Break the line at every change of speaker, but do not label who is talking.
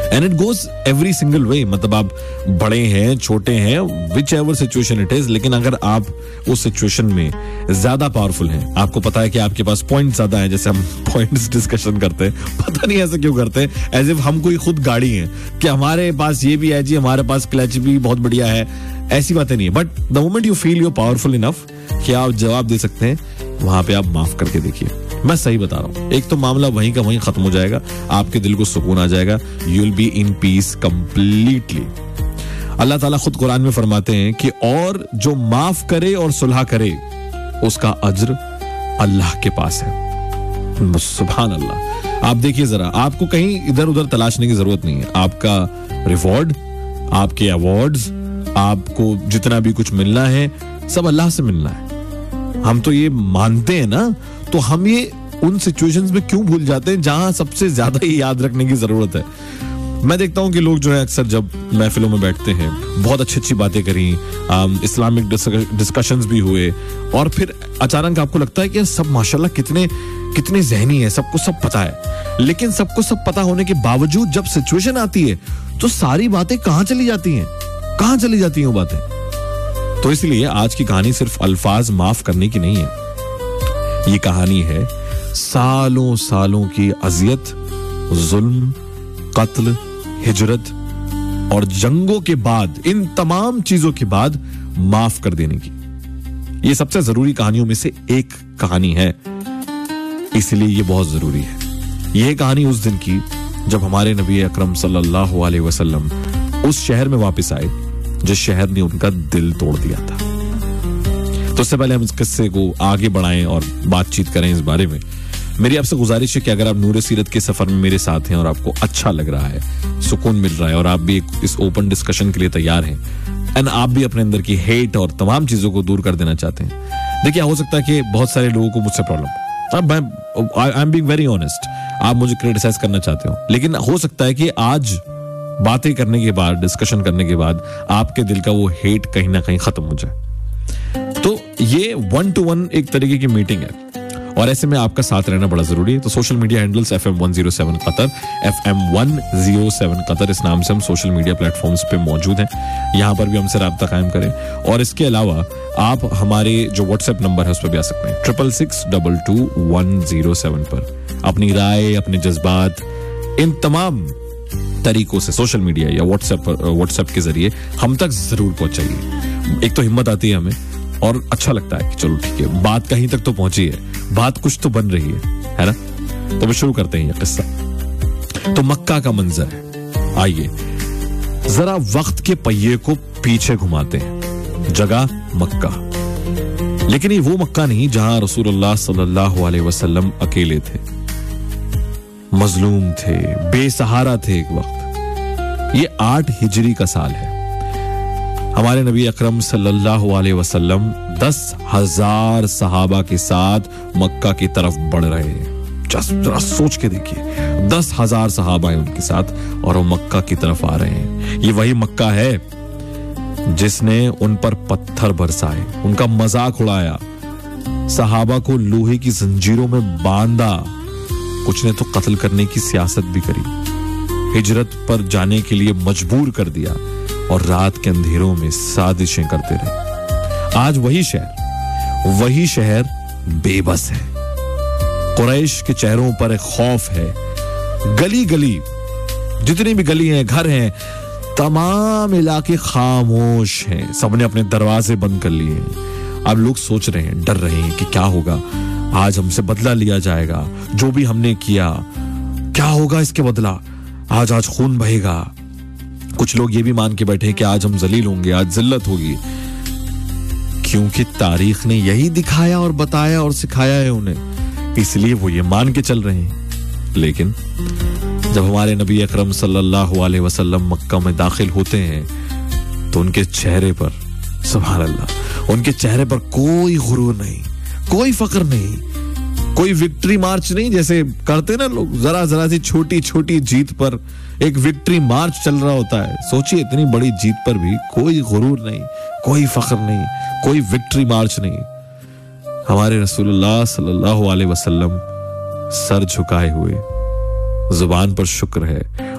And it goes every single way. मतलब आप बड़े हैं, छोटे हैं, which ever situation it is, लेकिन अगर आप उस सिचुएशन में ज्यादा पावरफुल हैं, आपको पता है कि आपके पास पॉइंट ज्यादा है, जैसे हम पॉइंट्स डिस्कशन करते हैं, पता नहीं ऐसे क्यों करते हैं, एज इफ हम कोई खुद गाड़ी है कि हमारे पास ये भी है जी, हमारे पास क्लच भी बहुत बढ़िया है, ऐसी बातें नहीं है. But the moment you feel you powerful enough कि आप जवाब दे सकते हैं, वहां पे आप माफ करके देखिए. मैं सही बता रहा हूं, एक तो मामला वहीं का वहीं खत्म हो जाएगा, आपके दिल को सुकून आ जाएगा, you will be in peace completely. अल्लाह ताला खुद कुरान में फरमाते हैं कि और जो माफ करे और सुलह करे उसका अज्र अल्लाह के पास है. सुभान अल्लाह. आप देखिए जरा, आपको कहीं इधर उधर तलाशने की जरूरत नहीं है. आपका रिवॉर्ड, आपके अवार्ड्स, आपको जितना भी कुछ मिलना है सब अल्लाह से मिलना है. हम तो ये मानते हैं ना, तो हम ये उन सिचुएशंस में क्यों भूल जाते हैं जहां सबसे ज्यादा ही याद रखने की जरूरत है. मैं देखता हूं कि लोग जो है अक्सर जब महफिलों में बैठते हैं, बहुत अच्छी अच्छी बातें करी, इस्लामिक डिस्कशंस भी हुए, और फिर अचानक आपको लगता है कि सब माशाल्लाह कितने ज़हनी है, सबको सब पता है. लेकिन सबको सब पता होने के बावजूद जब सिचुएशन आती है तो सारी बातें कहां चली जाती हैं वो बातें. तो इसलिए आज की कहानी सिर्फ अल्फाज माफ करने की नहीं है, ये कहानी है सालों सालों की अजियत, जुल्म, कत्ल, हिजरत और जंगों के बाद, इन तमाम चीजों के बाद माफ कर देने की. ये सबसे जरूरी कहानियों में से एक कहानी है, इसलिए ये बहुत जरूरी है. यह कहानी उस दिन की जब हमारे नबी अकरम सल्लल्लाहु अलैहि वसल्लम उस शहर में वापस आए जिस शहर ने उनका दिल तोड़ दिया था. तो उससे पहले हम इस किस्से को आगे बढ़ाएं और बातचीत करें इस बारे में, मेरी आपसे गुजारिश है कि अगर आप नूर सीरत के सफर में मेरे साथ हैं और आपको अच्छा लग रहा है, सुकून मिल रहा है, और आप भी इस ओपन डिस्कशन के लिए तैयार हैं, एंड आप भी अपने अंदर की हेट और तमाम चीजों को दूर कर देना चाहते हैं. देखिए, हो सकता है कि बहुत सारे लोगों को मुझसे problem, I am being very honest, आप मुझे क्रिटिसाइज करना चाहते हो, लेकिन हो सकता है कि आज बातें करने के बाद, डिस्कशन करने के बाद आपके दिल का वो हेट कहीं ना कहीं खत्म हो जाए. तो ये 1-to-1 एक तरीके की मीटिंग है, और ऐसे में आपका साथ रहना बड़ा जरूरी है. तो social media handles FM107 Qatar, FM107 Qatar, इस नाम से हम सोशल मीडिया प्लेटफॉर्म्स पे मौजूद हैं. यहाँ पर भी हमसे राब्ता कायम करें, और इसके अलावा आप हमारे जो व्हाट्सएप नंबर है उस पर भी आ सकते हैं, 66622107 पर अपनी राय, अपने जज्बात, इन तमाम तरीकों से सोशल मीडिया या व्हाट्सएप के जरिए हम तक जरूर पहुंचाइए. एक तो हिम्मत आती है हमें, और अच्छा लगता है कि चलो ठीक है, बात कहीं तक तो पहुंची है, बात कुछ तो बन रही है ना. तो मैं शुरू करते हैं ये किस्सा. तो मक्का का मंजर है, आइए जरा वक्त के पहिए को पीछे घुमाते हैं. जगह मक्का, लेकिन ये वो मक्का नहीं जहां रसूलुल्लाह सल्लल्लाहु अलैहि वसल्लम अकेले थे, मजलूम थे, बेसहारा थे एक वक्त. ये 8 हिजरी का साल है. हमारे नबी अकरम सल्लल्लाहु अलैहि वसल्लम 10,000 सहाबा के साथ मक्का की तरफ बढ़ रहे हैं. जरा सोच के देखिए, 10,000 सहाबा है उनके साथ और वो मक्का की तरफ आ रहे हैं. ये वही मक्का है जिसने उन पर पत्थर बरसाए, उनका मजाक उड़ाया, सहाबा को लोहे की जंजीरों में बांधा, कुछ ने तो कत्ल करने की सियासत भी करी, हिजरत पर जाने के लिए मजबूर कर दिया, और रात के अंधेरों में साजिशें करते रहे. आज वही शहर बेबस है. कुरैश के चेहरों पर एक खौफ है. गली गली, जितनी भी गली हैं, घर हैं, तमाम इलाके खामोश हैं. सबने अपने दरवाजे बंद कर लिए हैं. अब लोग सोच रहे हैं, डर रहे हैं कि क्या होगा, आज हमसे बदला लिया जाएगा, जो भी हमने किया, क्या होगा इसके बदला, आज खून बहेगा. कुछ लोग ये भी मान के बैठे कि आज हम जलील होंगे, आज जिल्लत होगी, क्योंकि तारीख ने यही दिखाया और बताया और सिखाया है उन्हें, इसलिए वो ये मान के चल रहे हैं. लेकिन जब हमारे नबी अकरम सल्लल्लाहु अलैहि वसल्लम मक्का में दाखिल होते हैं तो उनके चेहरे पर, सुभान अल्लाह, उनके चेहरे पर कोई गुरूर नहीं, कोई फक्र नहीं, कोई विक्ट्री मार्च नहीं जैसे करते ना लोग. जरा सी छोटी छोटी जीत पर एक विक्ट्री मार्च चल रहा होता है. सोचिए, इतनी बड़ी जीत पर भी कोई गुरूर नहीं, कोई फख्र नहीं, कोई विक्ट्री मार्च नहीं. हमारे रसूलुल्लाह सल्लल्लाहु अलैहि वसल्लम सर झुकाए हुए, जुबान पर शुक्र है